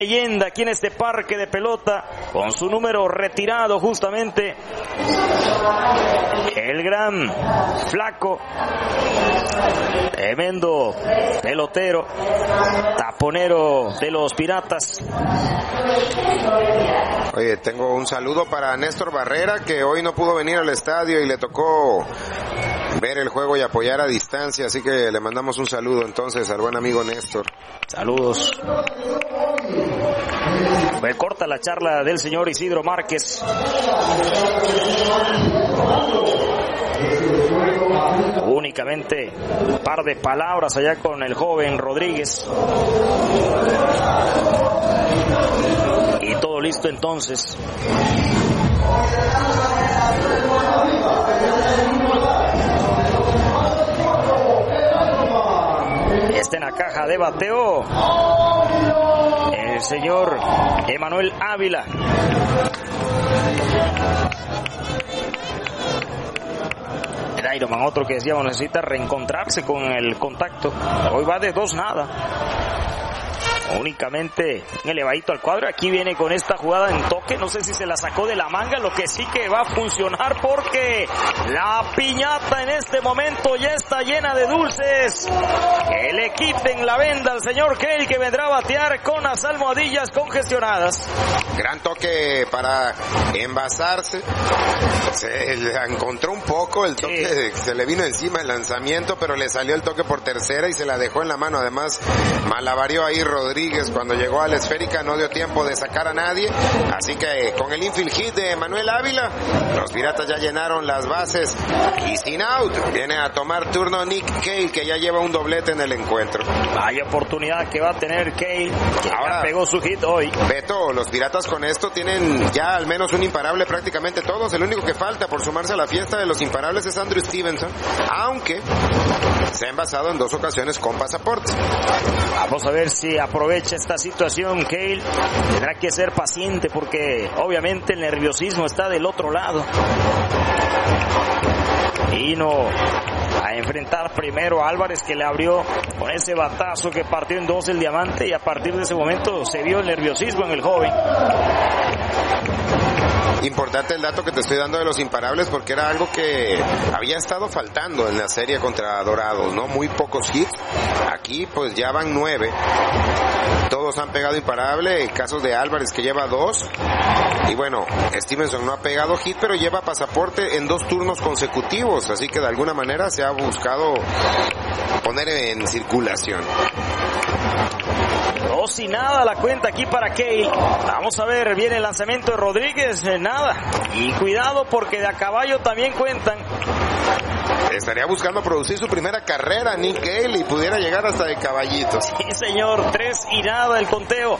leyenda aquí en este parque de pelota, con su número retirado justamente, el gran Flaco, tremendo pelotero, taponero de los Piratas. Oye, tengo un saludo para Néstor Barrera, que hoy no pudo venir al estadio y le tocó ver el juego y apoyar a distancia, así que le mandamos un saludo entonces al buen amigo Néstor. Saludos. Fue corta la charla del señor Isidro Márquez. Únicamente un par de palabras allá con el joven Rodríguez. Y todo listo entonces. Está en la caja de bateo el señor Emanuel Ávila. El Ironman, otro que decíamos, necesita reencontrarse con el contacto. Hoy va de 2-0. Únicamente elevadito al cuadro. Aquí viene con esta jugada en toque. No sé si se la sacó de la manga. Lo que sí que va a funcionar, porque la piñata en este momento ya está llena de dulces. Que le quiten la venda al señor Cale, que vendrá a batear con las almohadillas congestionadas. Gran toque para envasarse. Se le encontró un poco el toque, se le vino encima el lanzamiento, pero le salió el toque por tercera y se la dejó en la mano. Además, malabarió ahí Rodríguez cuando llegó a la esférica, no dio tiempo de sacar a nadie, así que con el infield hit de Manuel Ávila, los Piratas ya llenaron las bases y sin out viene a tomar turno Nick Cale, que ya lleva un doblete en el encuentro. Hay oportunidad que va a tener Cale, que ahora pegó su hit hoy. Beto, los Piratas con esto tienen ya al menos un imparable prácticamente todos. El único que falta por sumarse a la fiesta de los imparables es Andrew Stevenson, aunque se ha envasado en 2 ocasiones con pasaportes. Vamos a ver si aprovecha esta situación Cale. Tendrá que ser paciente, porque obviamente el nerviosismo está del otro lado. Vino a enfrentar primero a Álvarez, que le abrió con ese batazo que partió en 2 el diamante, y a partir de ese momento se vio el nerviosismo en el joven. Importante el dato que te estoy dando de los imparables, porque era algo que había estado faltando en la serie contra Dorados, ¿no? Muy pocos hits. Aquí pues ya van 9. Todos han pegado imparable, casos de Álvarez, que lleva 2. Y bueno, Stevenson no ha pegado hit, pero lleva pasaporte en 2 turnos consecutivos, así que de alguna manera se ha buscado poner en circulación. 2-0 la cuenta aquí para Cale. Vamos a ver, viene el lanzamiento de Rodríguez, nada. Y cuidado, porque de a caballo también cuentan. Estaría buscando producir su primera carrera Nick Cale y pudiera llegar hasta de caballitos. Sí, señor, 3-0 el conteo.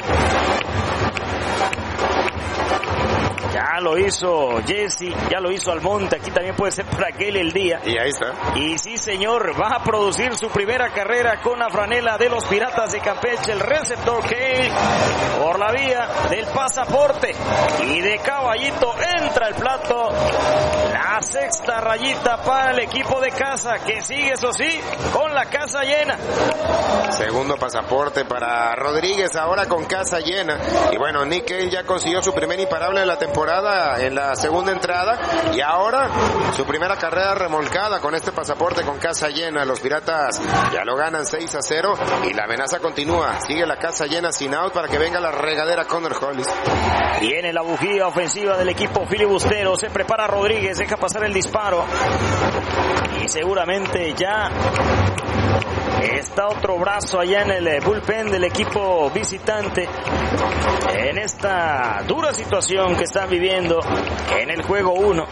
Ya lo hizo Jesse, ya lo hizo Almonte, aquí también puede ser para Cale el día. Y ahí está. Y sí, señor, va a producir su primera carrera con la franela de los Piratas de Campeche, el receptor Cale, por la vía del pasaporte. Y de caballito entra el plato. La 6ª rayita para el equipo de casa, que sigue, eso sí, con la casa llena. Segundo pasaporte para Rodríguez, ahora con casa llena. Y bueno, Nick Cale ya consiguió su primer imparable de la temporada en la segunda entrada, y ahora su primera carrera remolcada con este pasaporte con casa llena. Los Piratas ya lo ganan 6-0 y la amenaza continúa. Sigue la casa llena sin out para que venga la regadera Connor Hollis. Viene la bujía ofensiva del equipo filibustero, se prepara Rodríguez, deja pasar el disparo y seguramente ya está otro brazo allá en el bullpen del equipo visitante en esta dura situación que están viviendo en el juego 1.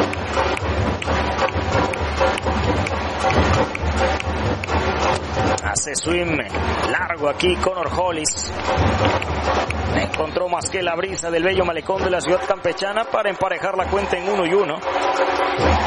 Hace swing largo aquí Connor Hollis. Encontró más que la brisa del bello malecón de la ciudad campechana para emparejar la cuenta en 1-1.